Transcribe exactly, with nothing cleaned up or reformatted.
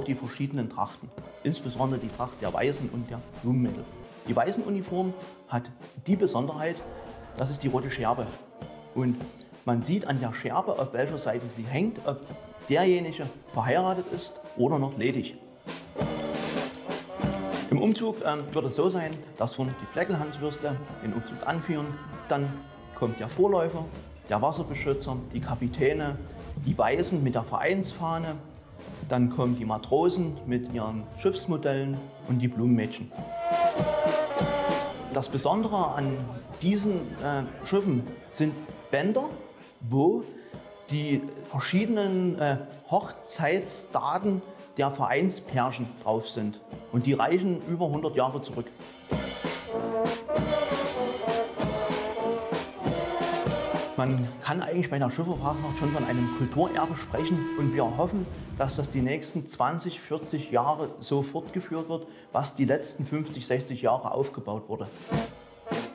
die verschiedenen Trachten, insbesondere die Tracht der Weißen und der Blumenmädel. Die Weißenuniform hat die Besonderheit, das ist die rote Schärpe. Und man sieht an der Schärpe, auf welcher Seite sie hängt, ob derjenige verheiratet ist oder noch ledig. Im Umzug ähm, wird es so sein, dass von die Fleckelhanswürste den Umzug anführen. Dann kommt der Vorläufer, der Wasserbeschützer, die Kapitäne, die Weißen mit der Vereinsfahne. Dann kommen die Matrosen mit ihren Schiffsmodellen und die Blumenmädchen. Das Besondere an diesen äh, Schiffen sind Bänder, wo die verschiedenen äh, Hochzeitsdaten der Vereinspärchen drauf sind. Und die reichen über hundert Jahre zurück. Man kann eigentlich bei der Schifferfahrt schon von einem Kulturerbe sprechen und wir hoffen, dass das die nächsten zwanzig, vierzig Jahre so fortgeführt wird, was die letzten fünfzig, sechzig Jahre aufgebaut wurde.